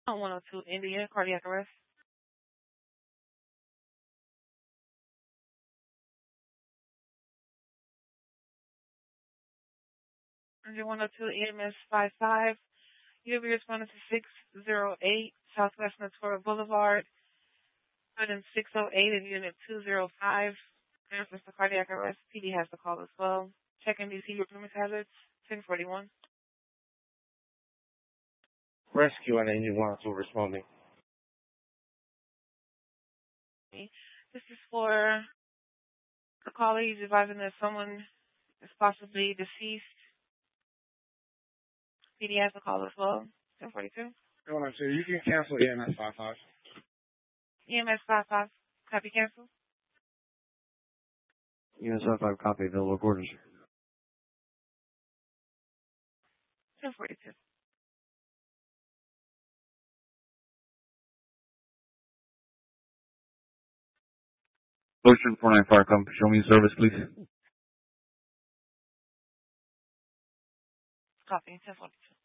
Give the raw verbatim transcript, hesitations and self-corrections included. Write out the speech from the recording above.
one oh two India, cardiac arrest. Engine one oh two E M S five five. You'll be responding to six oh eight Southwest Natura Boulevard. Item six oh eight in Unit two oh five. Reference to cardiac arrest. P D has the call as well. Check M D C performance hazards. ten forty-one. Rescue and engine one oh two responding. This is for the caller. He's advising that someone is possibly deceased. P D has the call as well. ten forty-two. one oh two, you can cancel E M S five five. E M S five five. Copy cancel. E M S five five copy available quarters. ten forty-two. Ocean four nine five, come show me service, please. Copy. ten forty-two.